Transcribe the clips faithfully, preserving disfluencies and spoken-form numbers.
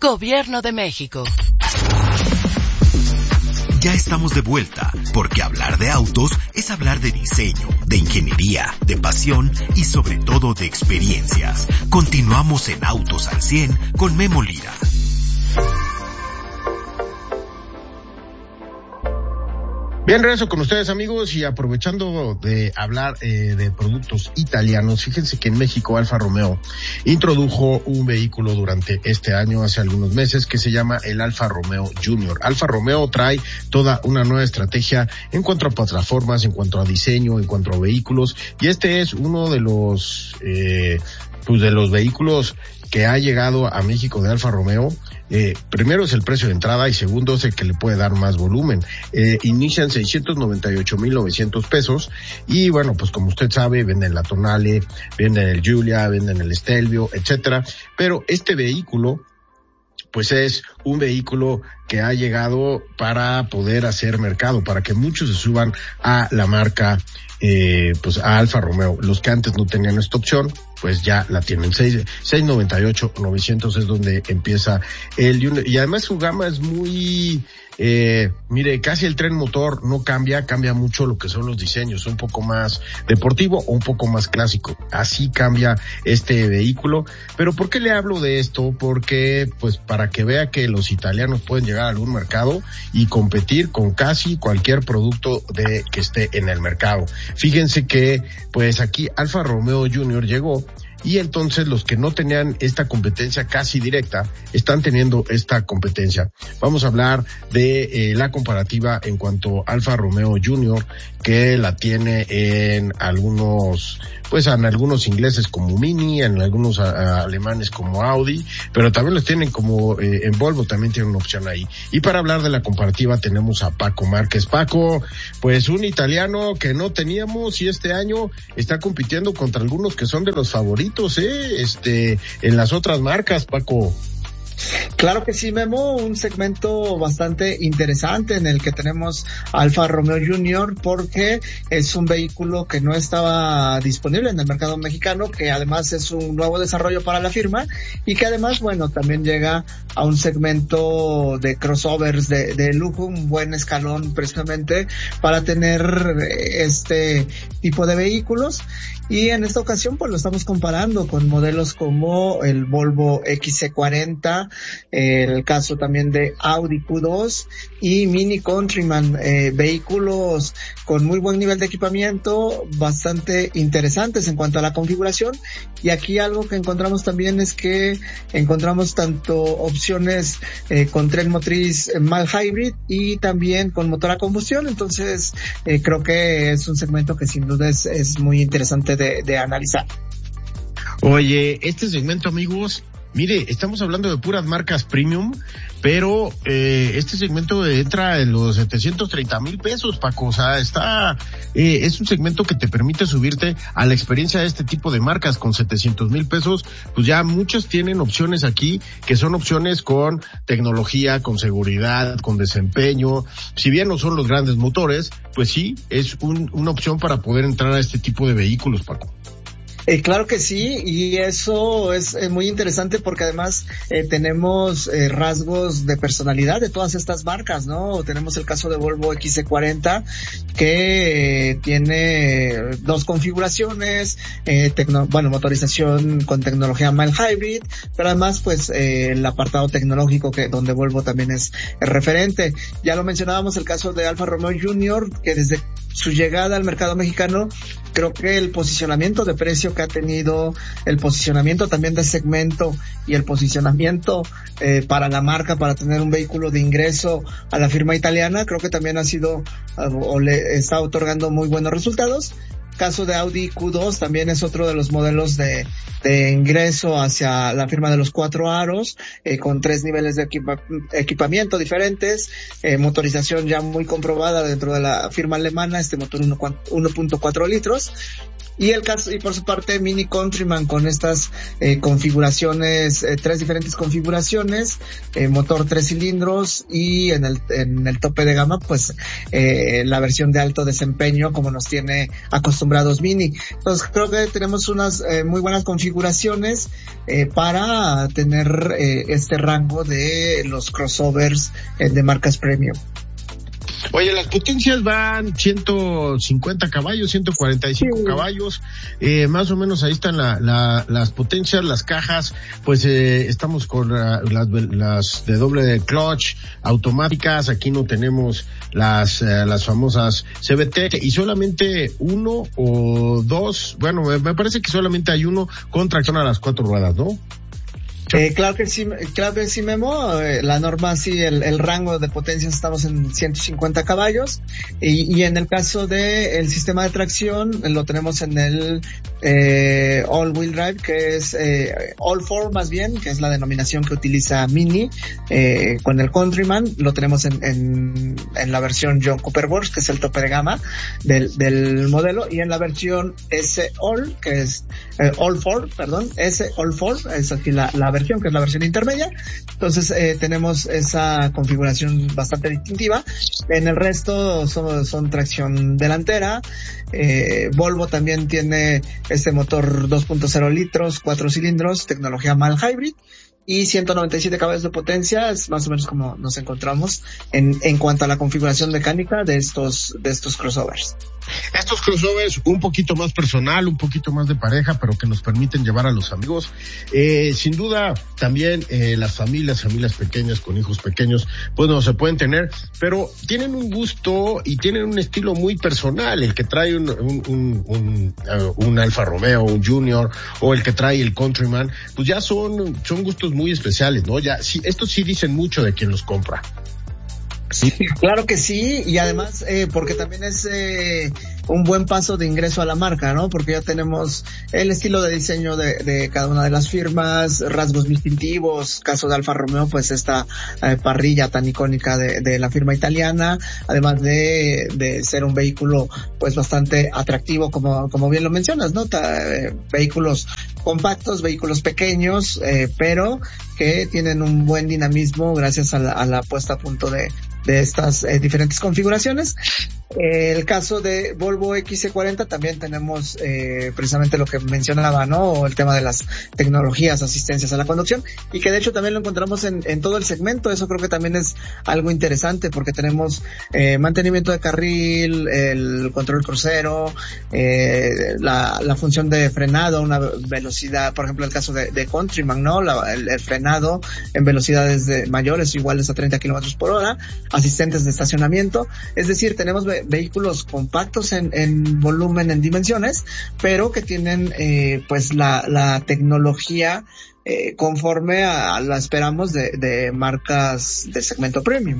Gobierno de México. Ya estamos de vuelta, porque hablar de autos es hablar de diseño, de ingeniería, de pasión y sobre todo de experiencias. Continuamos en Autos al cien con Memo Lira. Bien, regreso con ustedes, amigos, y aprovechando de hablar eh, de productos italianos, fíjense que en México Alfa Romeo introdujo un vehículo durante este año, hace algunos meses, que se llama el Alfa Romeo Junior. Alfa Romeo trae toda una nueva estrategia en cuanto a plataformas, en cuanto a diseño, en cuanto a vehículos, y este es uno de los, eh, pues de los vehículos que ha llegado a México de Alfa Romeo. Eh, primero es el precio de entrada y segundo es el que le puede dar más volumen. Eh, inician seiscientos noventa y ocho mil novecientos pesos y bueno, pues como usted sabe, venden la Tonale, venden el Giulia, venden el Stelvio, etcétera. Pero este vehículo, pues es un vehículo que ha llegado para poder hacer mercado, para que muchos se suban a la marca, eh, pues a Alfa Romeo. Los que antes no tenían esta opción, pues ya la tienen. seis noventa y ocho novecientos es donde empieza el Junior. Y además su gama es muy, eh, mire, casi el tren motor no cambia, cambia mucho lo que son los diseños, un poco más deportivo o un poco más clásico. Así cambia este vehículo. Pero ¿por qué le hablo de esto? Porque, pues, para que vea que los italianos pueden llegar a algún mercado y competir con casi cualquier producto de que esté en el mercado. Fíjense que, pues, aquí Alfa Romeo Junior llegó y entonces los que no tenían esta competencia casi directa están teniendo esta competencia. Vamos a hablar de eh, la comparativa en cuanto a Alfa Romeo Junior, que la tiene en algunos, pues en algunos ingleses como Mini, en algunos a, a, alemanes como Audi, pero también los tienen como eh, en Volvo, también tienen una opción ahí. Y para hablar de la comparativa tenemos a Paco Márquez. Paco, pues un italiano que no teníamos y este año está compitiendo contra algunos que son de los favoritos, eh, este, en las otras marcas, Paco. Claro que sí, Memo, un segmento bastante interesante en el que tenemos Alfa Romeo Junior porque es un vehículo que no estaba disponible en el mercado mexicano, que además es un nuevo desarrollo para la firma y que además, bueno, también llega a un segmento de crossovers de, de lujo, un buen escalón precisamente para tener este tipo de vehículos. Y en esta ocasión pues lo estamos comparando con modelos como el Volvo X C cuarenta, el caso también de Audi Q dos y Mini Countryman, eh, vehículos con muy buen nivel de equipamiento, bastante interesantes en cuanto a la configuración. Y aquí algo que encontramos también es que encontramos tanto opciones eh, con tren motriz mild hybrid y también con motor a combustión. Entonces eh, creo que es un segmento que sin duda es, es muy interesante de, de analizar. Oye, este segmento, amigos, mire, estamos hablando de puras marcas premium, pero eh, este segmento entra en los setecientos treinta mil pesos, Paco. O sea, está, eh, es un segmento que te permite subirte a la experiencia de este tipo de marcas con setecientos mil pesos. Pues ya muchos tienen opciones aquí que son opciones con tecnología, con seguridad, con desempeño. Si bien no son los grandes motores, pues sí, es un, una opción para poder entrar a este tipo de vehículos, Paco. Eh, claro que sí, y eso es eh, muy interesante porque además eh, tenemos eh, rasgos de personalidad de todas estas marcas, ¿no? Tenemos el caso de Volvo X C cuarenta que eh, tiene dos configuraciones, eh, tecno, bueno, motorización con tecnología mild hybrid, pero además pues eh, el apartado tecnológico que donde Volvo también es, es referente. Ya lo mencionábamos el caso de Alfa Romeo Junior, que desde su llegada al mercado mexicano, creo que el posicionamiento de precio que ha tenido, el posicionamiento también de segmento y el posicionamiento eh, para la marca, para tener un vehículo de ingreso a la firma italiana, creo que también ha sido o le está otorgando muy buenos resultados. Caso de Audi Q dos también es otro de los modelos de, de ingreso hacia la firma de los cuatro aros, eh, con tres niveles de equipa, equipamiento diferentes, eh, motorización ya muy comprobada dentro de la firma alemana, este motor uno punto cuatro litros. Y el caso, y por su parte Mini Countryman con estas eh, configuraciones, eh, tres diferentes configuraciones, eh, motor tres cilindros y en el, en el tope de gama, pues, eh, la versión de alto desempeño como nos tiene acostumbrados acostumbrados Mini. Entonces creo que tenemos unas eh, muy buenas configuraciones eh, para tener eh, este rango de los crossovers eh, de marcas premium. Oye, las potencias van ciento cincuenta caballos, ciento cuarenta y cinco sí. caballos, eh, más o menos ahí están la, la, las potencias, las cajas, pues eh, estamos con la, las, las de doble clutch automáticas, aquí no tenemos las, eh, las famosas C V T y solamente uno o dos, bueno, me parece que solamente hay uno con tracción a las cuatro ruedas, ¿no? Eh, claro que sí, claro que sí, Memo. Eh, la norma sí, el, el rango de potencia estamos en ciento cincuenta caballos y, y en el caso de el sistema de tracción lo tenemos en el eh, all wheel drive, que es eh, all four más bien, que es la denominación que utiliza Mini. Eh, con el Countryman lo tenemos en, en, en la versión John Cooper Works, que es el tope de gama del, del modelo, y en la versión S All, que es eh, all four, perdón, S All four, es aquí la, la versión, que es la versión intermedia. Entonces eh, tenemos esa configuración bastante distintiva. En el resto son, son tracción delantera. eh, Volvo también tiene este motor dos punto cero litros, cuatro cilindros, tecnología mild hybrid y ciento noventa y siete caballos de potencia. Es más o menos como nos encontramos en, en cuanto a la configuración mecánica de estos, de estos crossovers. Estos crossovers un poquito más personal, un poquito más de pareja, pero que nos permiten llevar a los amigos. Eh, sin duda, también eh, las familias, familias pequeñas con hijos pequeños, pues no se pueden tener, pero tienen un gusto y tienen un estilo muy personal. El que trae un, un, un, un, uh, un Alfa Romeo, un Junior, o el que trae el Countryman, pues ya son, son gustos muy especiales, ¿no? Ya, sí, estos sí dicen mucho de quien los compra. Sí, claro que sí, y además eh, porque también es eh, un buen paso de ingreso a la marca, ¿no? Porque ya tenemos el estilo de diseño de, de cada una de las firmas, rasgos distintivos, caso de Alfa Romeo, pues esta eh, parrilla tan icónica de, de la firma italiana, además de, de ser un vehículo pues bastante atractivo, como, como bien lo mencionas, ¿no? Ta, eh, vehículos compactos, vehículos pequeños, eh, pero que tienen un buen dinamismo gracias a la, a la puesta a punto de, de estas eh, diferentes configuraciones. Eh, el caso de Volvo X C cuarenta también tenemos eh, precisamente lo que mencionaba, ¿no? El tema de las tecnologías, asistencias a la conducción, y que de hecho también lo encontramos en, en todo el segmento. Eso creo que también es algo interesante porque tenemos eh, mantenimiento de carril, el control crucero, eh, la, la función de frenado a una velocidad, por ejemplo el caso de, de Countryman, ¿no? La, el, el frenado en velocidades de mayores o iguales a treinta kilómetros por hora, asistentes de estacionamiento. Es decir, tenemos ve- vehículos compactos en, en volumen, en dimensiones, pero que tienen eh, pues la, la tecnología eh, conforme a, a la esperamos de, de marcas del segmento premium.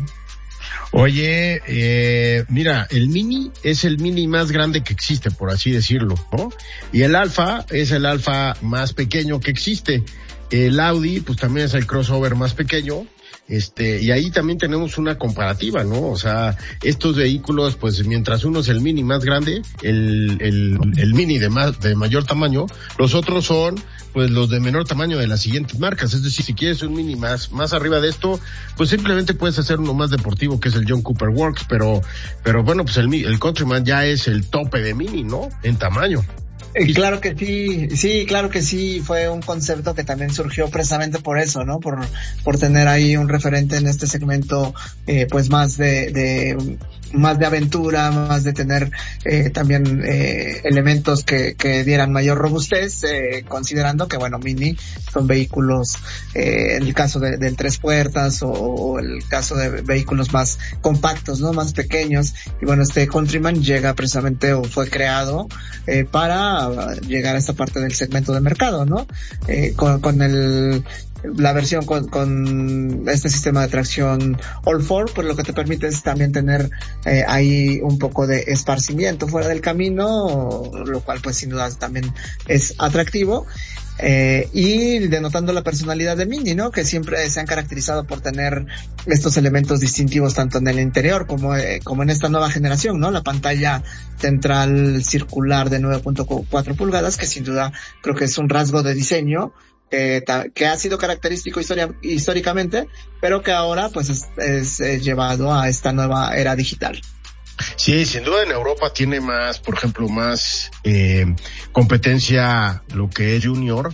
Oye, eh, mira, el Mini es el Mini más grande que existe, por así decirlo, ¿no? Y el Alfa es el Alfa más pequeño que existe. El Audi, pues también es el crossover más pequeño. Este, y ahí también tenemos una comparativa, ¿no? O sea, estos vehículos, pues mientras uno es el Mini más grande, el, el, el Mini de más, de mayor tamaño, los otros son, pues los de menor tamaño de las siguientes marcas. Es decir, si quieres un Mini más, más arriba de esto, pues simplemente puedes hacer uno más deportivo, que es el John Cooper Works, pero, pero bueno, pues el, el Countryman ya es el tope de Mini, ¿no? En tamaño. Claro que sí, sí, claro que sí, fue un concepto que también surgió precisamente por eso, ¿no? Por, por tener ahí un referente en este segmento, eh, pues más de, de, más de aventura, más de tener, eh, también, eh, elementos que, que dieran mayor robustez, eh, considerando que, bueno, Mini son vehículos, eh, en el caso de, del tres puertas o, o el caso de vehículos más compactos, ¿no? Más pequeños. Y bueno, este Countryman llega precisamente o fue creado, eh, para llegar a esta parte del segmento de mercado, ¿no? Eh, con, con el, la versión con, con este sistema de tracción all four, pues lo que te permite es también tener eh, ahí un poco de esparcimiento fuera del camino, lo cual pues sin duda también es atractivo. Eh, y denotando la personalidad de Mini, ¿no? Que siempre se han caracterizado por tener estos elementos distintivos tanto en el interior como, eh, como en esta nueva generación, ¿no? La pantalla central circular de nueve punto cuatro pulgadas, que sin duda creo que es un rasgo de diseño que, que ha sido característico historia, históricamente, pero que ahora pues es, es, es llevado a esta nueva era digital. Sí, sin duda en Europa tiene más, por ejemplo, más eh, competencia lo que es Junior,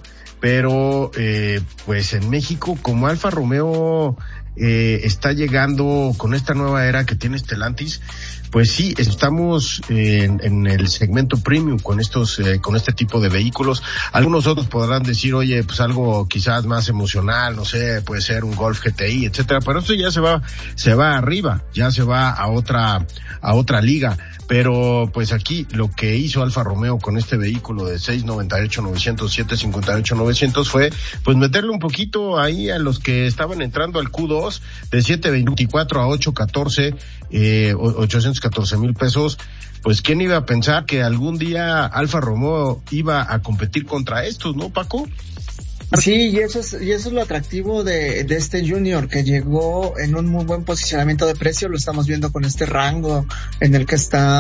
pero eh, pues en México como Alfa Romeo eh, está llegando con esta nueva era que tiene Stellantis, pues sí, estamos en, en el segmento premium con estos, eh, con este tipo de vehículos. Algunos otros podrán decir, oye, pues algo quizás más emocional, no sé, puede ser un Golf G T I, etcétera, pero esto ya se va, se va arriba, ya se va a otra, a otra liga. Pero pues aquí lo que hizo Alfa Romeo con este vehículo de seis noventa y ocho novecientos, siete cincuenta y ocho novecientos fue pues meterle un poquito ahí a los que estaban entrando al Q dos de siete veinticuatro a ocho catorce, eh, ochocientos catorce mil pesos. Pues quién iba a pensar que algún día Alfa Romeo iba a competir contra estos, ¿no, Paco? Sí, y eso es, y eso es lo atractivo de, de este Junior, que llegó en un muy buen posicionamiento de precio. Lo estamos viendo con este rango en el que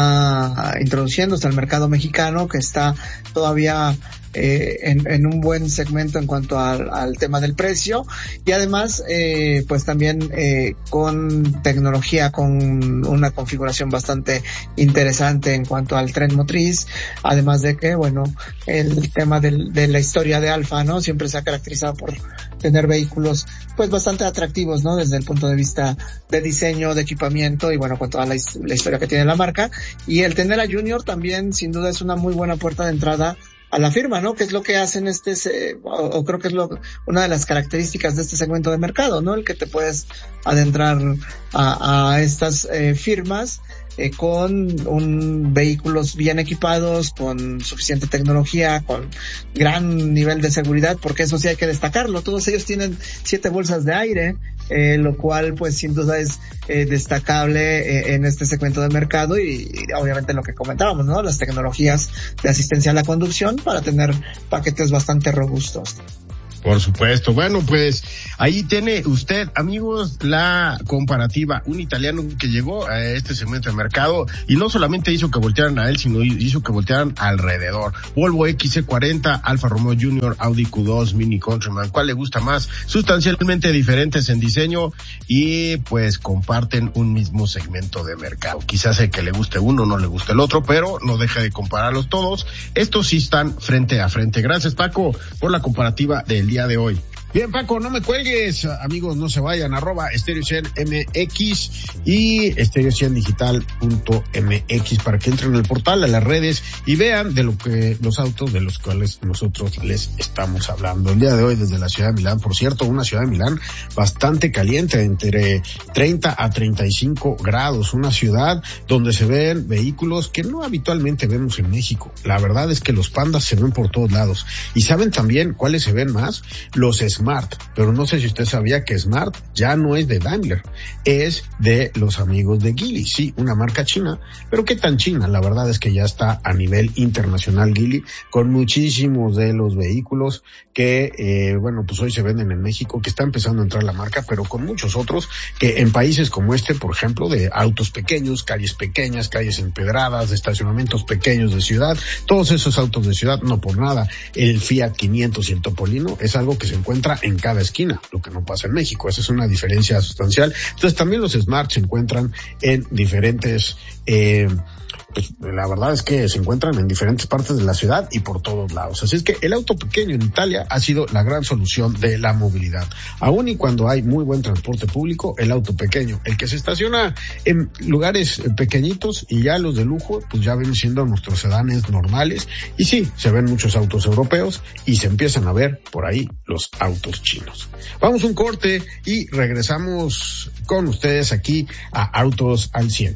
está introduciéndose al mercado mexicano, que está todavía eh, en, en un buen segmento en cuanto al, al tema del precio, y además eh, pues también eh, con tecnología, con una configuración bastante interesante en cuanto al tren motriz, además de que bueno, el tema del, de la historia de Alfa, ¿no? Siempre se ha caracterizado por tener vehículos pues bastante atractivos, ¿no? Desde el punto de vista de diseño, de equipamiento y bueno, con toda la, la historia que tiene la marca. Y el tener a Junior también sin duda es una muy buena puerta de entrada a la firma, ¿no? Que es lo que hacen este, o, o creo que es lo, una de las características de este segmento de mercado, ¿no? El que te puedes adentrar a, a estas eh, firmas eh, con un vehículos bien equipados, con suficiente tecnología, con gran nivel de seguridad, porque eso sí hay que destacarlo. Todos ellos tienen siete bolsas de aire, eh, lo cual pues sin duda es eh, destacable eh, en este segmento de mercado, y, y obviamente lo que comentábamos, ¿no? Las tecnologías de asistencia a la conducción para tener paquetes bastante robustos. Por supuesto. Bueno, pues ahí tiene usted, amigos, la comparativa. Un italiano que llegó a este segmento de mercado y no solamente hizo que voltearan a él, sino hizo que voltearan alrededor. Volvo X C cuarenta, Alfa Romeo Junior, Audi Q dos, Mini Countryman. ¿Cuál le gusta más? Sustancialmente diferentes en diseño y pues comparten un mismo segmento de mercado. Quizás el que le guste uno no le guste el otro, pero no deje de compararlos todos. Estos sí están frente a frente. Gracias, Paco, por la comparativa del día de hoy. Bien, Paco, no me cuelgues, amigos, no se vayan, arroba Estéreo cien M X y Estéreo cien Digital punto M X para que entren al portal, a las redes y vean de lo que los autos de los cuales nosotros les estamos hablando. El día de hoy desde la ciudad de Milán, por cierto, una ciudad de Milán bastante caliente, entre treinta a treinta y cinco grados, una ciudad donde se ven vehículos que no habitualmente vemos en México. La verdad es que los pandas se ven por todos lados. Y ¿saben también cuáles se ven más? Los Smart, pero no sé si usted sabía que Smart ya no es de Daimler, es de los amigos de Geely, sí, una marca china, pero qué tan china, la verdad es que ya está a nivel internacional Geely, con muchísimos de los vehículos que, eh, bueno, pues hoy se venden en México, que está empezando a entrar la marca, pero con muchos otros que en países como este, por ejemplo, de autos pequeños, calles pequeñas, calles empedradas, estacionamientos pequeños de ciudad, todos esos autos de ciudad, no por nada, el Fiat quinientos y el Topolino es algo que se encuentra en cada esquina, lo que no pasa en México. Esa es una diferencia sustancial. Entonces también los Smart se encuentran en diferentes, eh, pues la verdad es que se encuentran en diferentes partes de la ciudad y por todos lados. Así es que el auto pequeño en Italia ha sido la gran solución de la movilidad. Aún y cuando hay muy buen transporte público, el auto pequeño, el que se estaciona en lugares pequeñitos, y ya los de lujo, pues ya ven siendo nuestros sedanes normales. Y sí, se ven muchos autos europeos y se empiezan a ver por ahí los autos chinos. Vamos a un corte y regresamos con ustedes aquí a Autos al cien.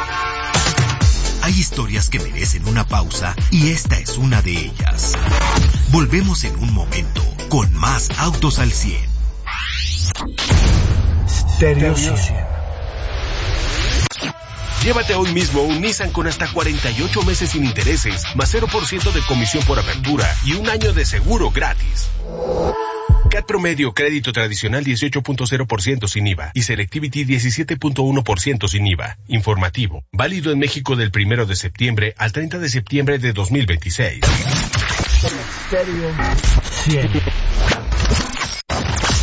Hay historias que merecen una pausa y esta es una de ellas. Volvemos en un momento con más Autos al cien. Stereo cien. Llévate hoy mismo un Nissan con hasta cuarenta y ocho meses sin intereses, más cero por ciento de comisión por apertura y un año de seguro gratis. C A T promedio, crédito tradicional dieciocho punto cero por ciento sin I V A y Selectivity diecisiete punto uno por ciento sin I V A. Informativo. Válido en México del primero de septiembre al treinta de septiembre de dos mil veintiséis. Stereo cien.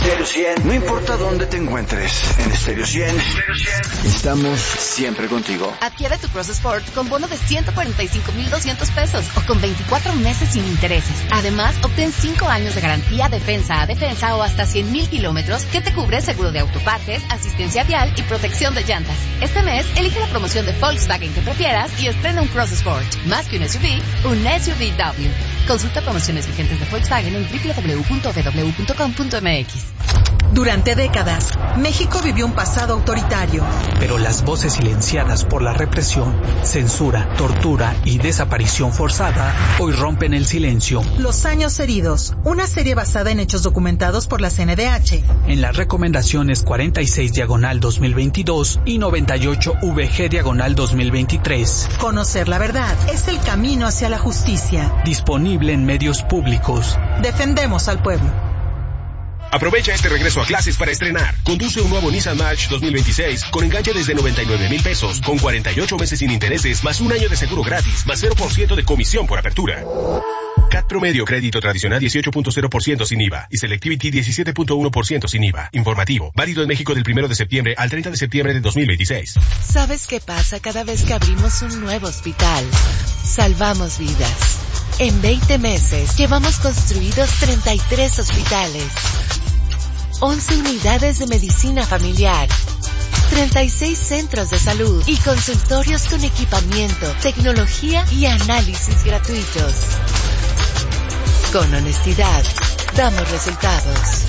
Stereo cien. No importa dónde te encuentres, en Stereo cien estamos siempre contigo. Adquiere tu Cross Sport con bono de ciento cuarenta y cinco mil doscientos pesos o con veinticuatro meses sin intereses. Además, obtén cinco años de garantía defensa a defensa o hasta cien mil kilómetros que te cubre seguro de autopartes, asistencia vial y protección de llantas. Este mes, elige la promoción de Volkswagen que prefieras y estrena un Cross Sport. Más que un S U V, un S U V W. Consulta promociones vigentes de Volkswagen en doble u doble u doble u punto v w punto com punto m x. Durante décadas, México vivió un pasado autoritario. Pero las voces silenciadas por la represión, censura, tortura y desaparición forzada hoy rompen el silencio. Los años heridos, una serie basada en hechos documentados por la C N D H. En las recomendaciones cuarenta y seis diagonal dos mil veintidós y noventa y ocho V G diagonal dos mil veintitrés. Conocer la verdad es el camino hacia la justicia. Disponible en medios públicos. Defendemos al pueblo. Aprovecha este regreso a clases para estrenar. Conduce un nuevo Nissan March dos mil veintiséis con enganche desde noventa y nueve mil pesos, con cuarenta y ocho meses sin intereses, más un año de seguro gratis, más cero por ciento de comisión por apertura. C A T promedio crédito tradicional dieciocho punto cero por ciento sin I V A y Selectivity diecisiete punto uno por ciento sin I V A. Informativo, válido en México del primero de septiembre al treinta de septiembre de dos mil veintiséis. ¿Sabes qué pasa cada vez que abrimos un nuevo hospital? Salvamos vidas. En veinte meses llevamos construidos treinta y tres hospitales, once unidades de medicina familiar, treinta y seis centros de salud y consultorios con equipamiento, tecnología y análisis gratuitos. Con honestidad, damos resultados.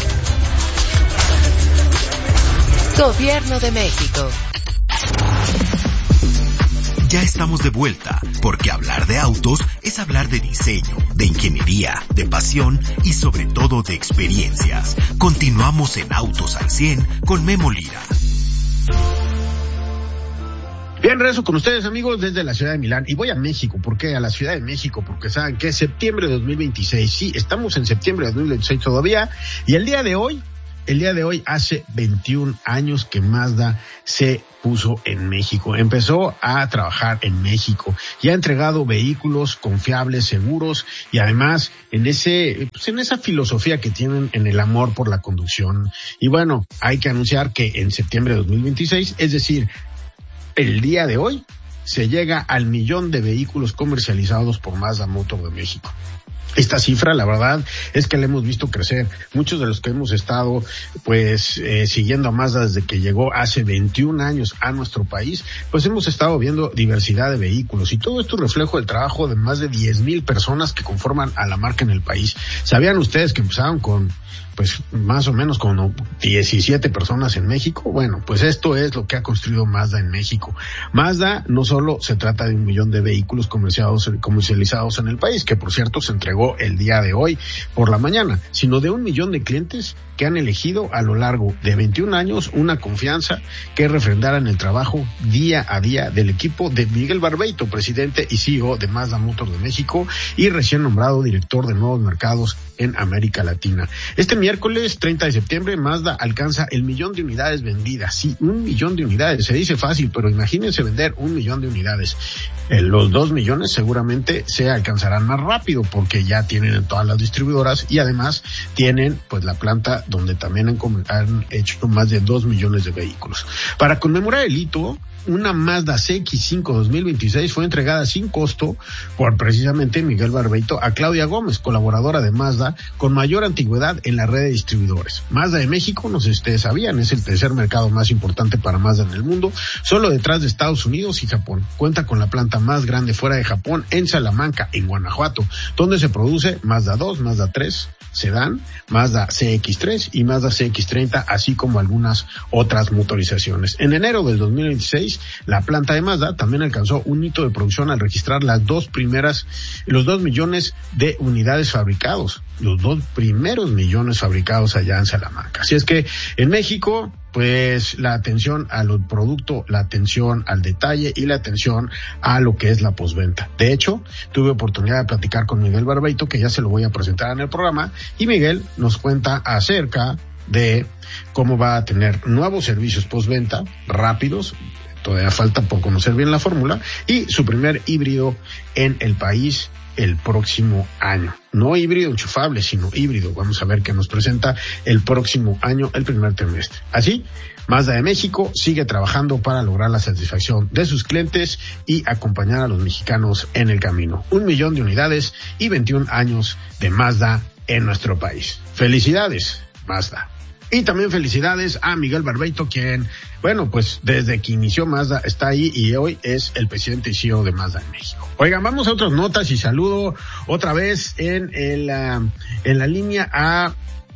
Gobierno de México. Ya estamos de vuelta, porque hablar de autos es hablar de diseño, de ingeniería, de pasión y sobre todo de experiencias. Continuamos en Autos al cien con Memo Lira. Bien, regreso con ustedes, amigos, desde la ciudad de Milán. Y voy a México. ¿Por qué? A la ciudad de México, porque saben que es septiembre de dos mil veintiséis. Sí, estamos en septiembre de dos mil veintiséis todavía. Y el día de hoy, el día de hoy hace veintiún años que Mazda se puso en México. Empezó a trabajar en México y ha entregado vehículos confiables, seguros y además en ese, pues en esa filosofía que tienen en el amor por la conducción. Y bueno, hay que anunciar que en septiembre de dos mil veintiséis, es decir, el día de hoy, se llega al millón de vehículos comercializados por Mazda Motor de México. Esta cifra, la verdad, es que la hemos visto crecer. Muchos de los que hemos estado, pues, eh, siguiendo a Mazda desde que llegó hace veintiún años a nuestro país, pues hemos estado viendo diversidad de vehículos. Y todo esto es reflejo del trabajo de más de diez mil personas que conforman a la marca en el país. ¿Sabían ustedes que empezaron con, pues, más o menos con diecisiete personas en México? Bueno, pues esto es lo que ha construido Mazda en México. Mazda no solo se trata de un millón de vehículos comercializados, comercializados en el país, que por cierto se entregó el día de hoy por la mañana, sino de un millón de clientes que han elegido a lo largo de veintiún años una confianza que refrendaran el trabajo día a día del equipo de Miguel Barbeito, presidente y C E O de Mazda Motor de México y recién nombrado director de nuevos mercados en América Latina. Este miércoles treinta de septiembre Mazda alcanza el millón de unidades vendidas. Sí, un millón de unidades. Se dice fácil, pero imagínense vender un millón de unidades. Eh, los dos millones seguramente se alcanzarán más rápido porque ya tienen en todas las distribuidoras y además tienen pues la planta donde también han, han hecho más de dos millones de vehículos. Para conmemorar el hito, una Mazda C X cinco dos mil veintiséis fue entregada sin costo por precisamente Miguel Barbeito a Claudia Gómez, colaboradora de Mazda con mayor antigüedad en la red de distribuidores. Mazda de México, no sé si ustedes sabían, es el tercer mercado más importante para Mazda en el mundo, solo detrás de Estados Unidos y Japón. Cuenta con la planta más grande fuera de Japón en Salamanca, en Guanajuato, donde se produce Mazda dos, Mazda tres, Sedán, Mazda C X tres y Mazda C X treinta, así como algunas otras motorizaciones. En enero del dos mil veintiséis, la planta de Mazda también alcanzó un hito de producción al registrar las dos primeras, los dos millones de unidades fabricados, los dos primeros millones fabricados allá en Salamanca. Así es que en México, pues la atención al producto, la atención al detalle y la atención a lo que es la postventa. De hecho, tuve oportunidad de platicar con Miguel Barbeito, que ya se lo voy a presentar en el programa, y Miguel nos cuenta acerca de cómo va a tener nuevos servicios postventa rápidos. Todavía falta por conocer bien la fórmula, y su primer híbrido en el país el próximo año. No híbrido enchufable, sino híbrido. Vamos a ver qué nos presenta el próximo año, el primer trimestre. Así, Mazda de México sigue trabajando para lograr la satisfacción de sus clientes y acompañar a los mexicanos en el camino. Un millón de unidades y veintiún años de Mazda en nuestro país. Felicidades, Mazda. Y también felicidades a Miguel Barbeito, quien, bueno, pues desde que inició Mazda está ahí y hoy es el presidente y C E O de Mazda en México. Oigan, vamos a otras notas y saludo otra vez en, el, uh, en la línea a,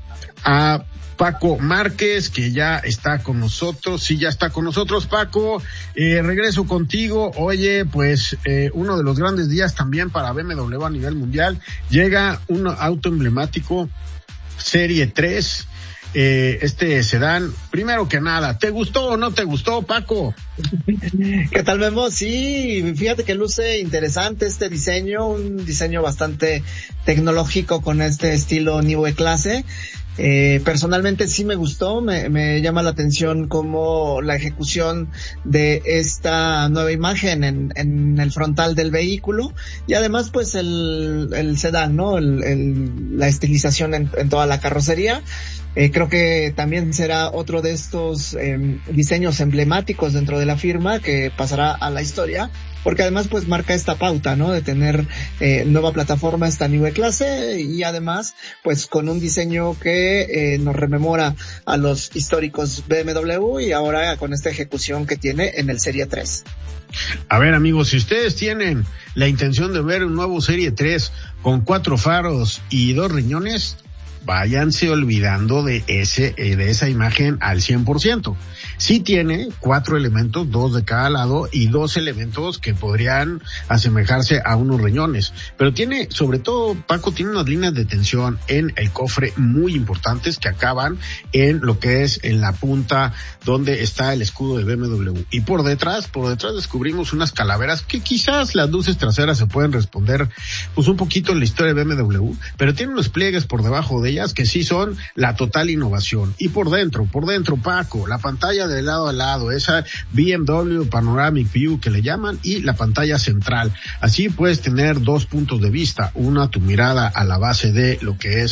a Paco Márquez, que ya está con nosotros. Sí, ya está con nosotros, Paco. Eh, regreso contigo. Oye, pues eh, uno de los grandes días también para B M W a nivel mundial. Llega un auto emblemático, Serie tres. Eh, este sedán, primero que nada, ¿te gustó o no te gustó, Paco? ¿Qué tal, Memo? Sí, fíjate que luce interesante este diseño, un diseño bastante tecnológico con este estilo New E-Clase. Eh, personalmente sí me gustó, me, me llama la atención como la ejecución de esta nueva imagen en, en el frontal del vehículo y además pues el, el sedán, ¿no? El, el, la estilización en, en toda la carrocería. Eh, creo que también será otro de estos eh, diseños emblemáticos dentro de la firma que pasará a la historia, porque además pues marca esta pauta, ¿no? De tener eh, nueva plataforma, esta New E-Clase, y además pues con un diseño que eh, nos rememora a los históricos B M W y ahora con esta ejecución que tiene en el Serie tres. A ver, amigos, si ustedes tienen la intención de ver un nuevo Serie tres con cuatro faros y dos riñones, váyanse olvidando de ese, de esa imagen al cien por ciento. Sí tiene cuatro elementos, dos de cada lado y dos elementos que podrían asemejarse a unos riñones. Pero tiene, sobre todo, Paco, tiene unas líneas de tensión en el cofre muy importantes que acaban en lo que es en la punta donde está el escudo de B M W. Y por detrás, por detrás descubrimos unas calaveras que quizás las luces traseras se pueden responder pues un poquito en la historia de B M W, pero tiene unos pliegues por debajo de ellas que sí son la total innovación. Y por dentro, por dentro, Paco, la pantalla de lado a lado, esa B M W Panoramic View que le llaman, y la pantalla central. Así puedes tener dos puntos de vista, una tu mirada a la base de lo que es